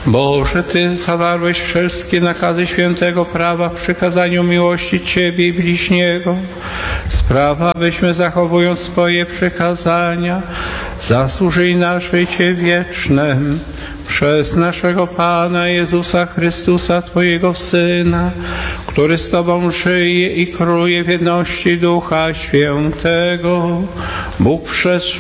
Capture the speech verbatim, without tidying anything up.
Boże, Ty zawarłeś wszystkie nakazy świętego prawa w przykazaniu miłości Ciebie i bliźniego. Sprawa, abyśmy zachowując swoje przykazania, zasłużyli na życie wieczne. Przez naszego Pana Jezusa Chrystusa, Twojego Syna, który z Tobą żyje i króluje w jedności Ducha Świętego, Bóg przez